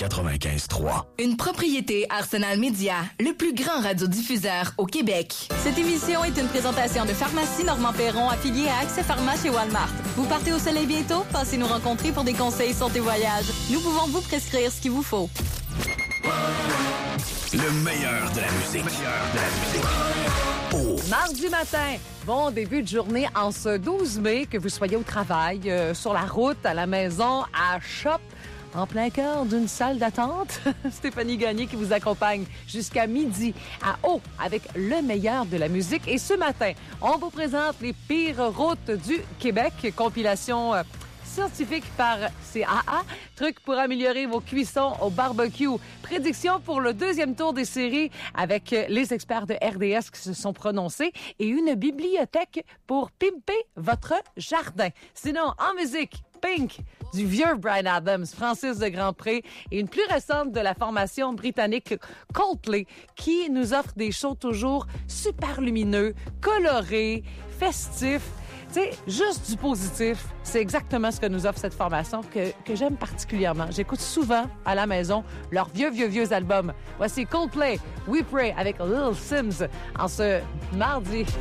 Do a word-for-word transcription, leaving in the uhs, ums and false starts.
quatre-vingt-quinze trois. Une propriété Arsenal Média, le plus grand radiodiffuseur au Québec. Cette émission est une présentation de Pharmacie Normand-Perron affiliée à Accès Pharma chez Walmart. Vous partez au soleil bientôt? Passez nous rencontrer pour des conseils sur tes voyages. Nous pouvons vous prescrire ce qu'il vous faut. Le meilleur de la musique. Le meilleur de la musique. Oh. Mardi matin, bon début de journée en ce douze mai, que vous soyez au travail, euh, sur la route, à la maison, à shop, en plein cœur d'une salle d'attente. Stéphanie Gagné qui vous accompagne jusqu'à midi à Eau avec le meilleur de la musique. Et ce matin, on vous présente les pires routes du Québec, compilation euh, scientifique par C A A. Trucs pour améliorer vos cuissons au barbecue. Prédiction pour le deuxième tour des séries avec les experts de R D S qui se sont prononcés et une bibliothèque pour pimper votre jardin. Sinon, en musique, Pink, du vieux Bryan Adams, Francis de Grandpré et une plus récente de la formation britannique Coldplay qui nous offre des shows toujours super lumineux, colorés, festifs. Tu sais, juste du positif, c'est exactement ce que nous offre cette formation que, que j'aime particulièrement. J'écoute souvent à la maison leurs vieux, vieux, vieux albums. Voici Coldplay, We Pray avec Lil Sims en ce mardi.